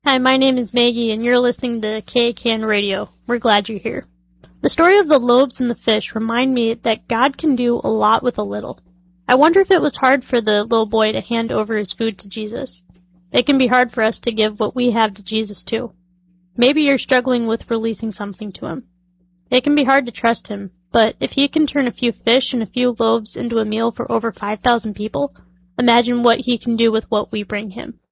Hi, my name is Maggie, and you're listening to KCAN Radio. We're glad you're here. The story of the loaves and the fish remind me that God can do a lot with a little. I wonder if it was hard for the little boy to hand over his food to Jesus. It can be hard for us to give what we have to Jesus too. Maybe you're struggling with releasing something to him. It can be hard to trust him, but if he can turn a few fish and a few loaves into a meal for over 5,000 people, imagine what he can do with what we bring him.